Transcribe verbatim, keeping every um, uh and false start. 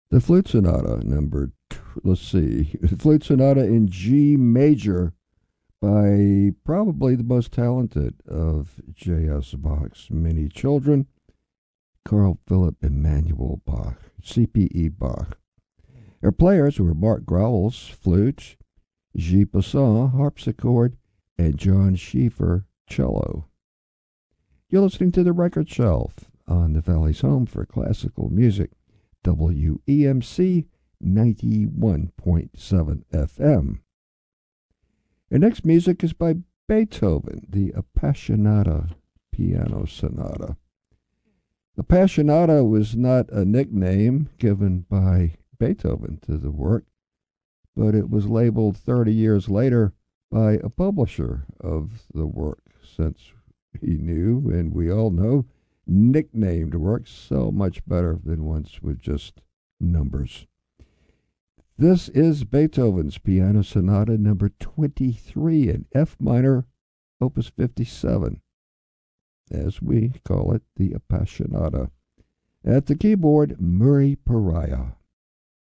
The Flute Sonata, number, let's see, Flute Sonata in G major by probably the most talented of J S. Bach's many children, Carl Philipp Emanuel Bach, C P E Bach. Their players were Mark Growles, flute, Guy Poussin, harpsichord, and John Schieffer, cello. You're listening to The Record Shelf on the Valley's home for classical music, W E M C ninety-one point seven F M. Our next music is by Beethoven, the Appassionata Piano Sonata. Appassionata was not a nickname given by Beethoven to the work, but it was labeled thirty years later by a publisher of the work, since he knew, and we all know, nicknamed works sell much better than ones with just numbers. This is Beethoven's Piano Sonata number twenty-three in F minor, opus fifty-seven, as we call it, the Appassionata. At the keyboard, Murray Pariah.